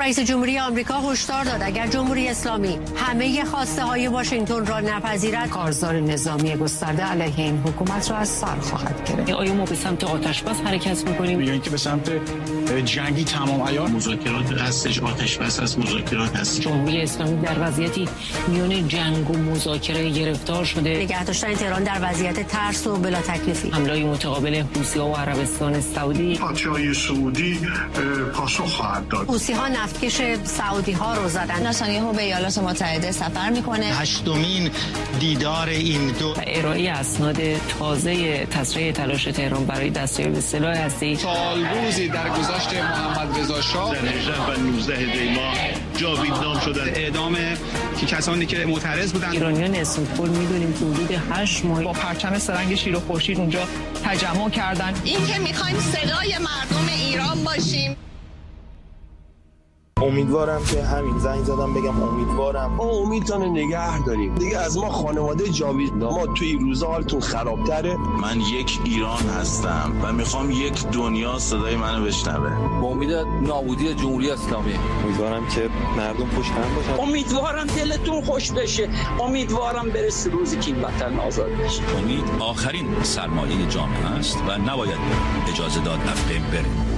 رئیس جمهوری آمریکا هشدار داد اگر جمهوری اسلامی همه خواسته های واشنگتن را نپذیرد، کارزار نظامی گسترده علیه این حکومت را از سر خواهد گرفت. آیا ما به سمت آتش‌بس حرکت می‌کنیم یا اینکه به سمت جنگی تمام عیار؟ مذاکرات هستش، آتش‌بس هست، مذاکرات هست. جمهوری اسلامی در وضعیتی میان جنگ و مذاکره گرفتار شده. نگه داشتن تهران در وضعیت ترس و بلا تکلیفی. حمله متقابل حوثی‌ها و عربستان سعودی. پادشاهی سعودی پاسخ خواهد داد. حوثی‌ها نفتکش سعودی‌ها رو زدن. نتانیاهو به ایالات متحده سفر میکنه. هشتمین دیدار این دو. ارائه اسناد تازه تسریع تلاش تهران برای دستیابی به سلاح هسته‌ای. سالروزی در گذشت محمد رضا شاه در 18 و 19 دی ماه جاویدنام شدن. اعدام کسانی که معترض بودند. ایرانیان اسمپل میدونیم که حدود 8 ماه با پرچم سرنگ شیر و خورشید اونجا تجمع کردن. این که میخوایم صدای مردم ایران باشیم. امیدوارم که همین زنگ زدم بگم امیدوارم ما امیدتون نگه داریم دیگه. از ما خانواده جاویدنام ما توی روزا حالتون خرابتره. من یک ایران هستم و میخوام یک دنیا صدای منو بشنوه. با امید نابودی جمهوری اسلامی. امیدوارم که مردم خوش هم باشن. امیدوارم دلتون خوش بشه. امیدوارم برسه روزی که این وطن آزاد بشه. امید آخرین سرمایه جامعه است و نباید اجازه داد از بین بره.